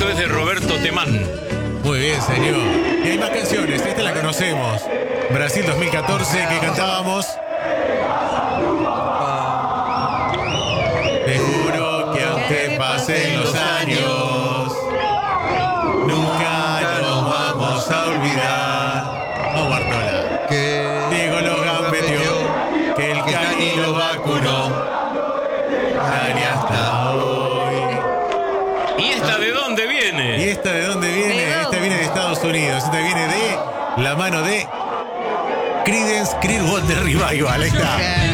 Esto es de Roberto Temán. Muy bien, señor. Y hay más canciones, esta la conocemos. Brasil 2014, que cantábamos. Te juro que aunque pasen los años, nunca nos vamos a olvidar. Vamos, Bartola. Que Diego Logan metió, que el Cani lo vacunó. Cani hasta hoy. ¿Y esta de dónde ¿Y viene? esta de dónde viene? ¿De dónde? Esta viene de Estados Unidos. Esta viene de la mano de Creedence Clearwater Revival. Ahí está.